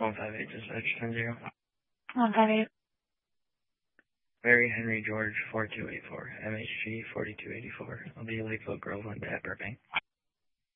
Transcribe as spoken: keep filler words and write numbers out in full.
one five eight dispatch, ten zero. one five eight. Mary Henry George four two eight four, M H G forty-two eighty-four. I'll be Lakeville Groveland at Burbank.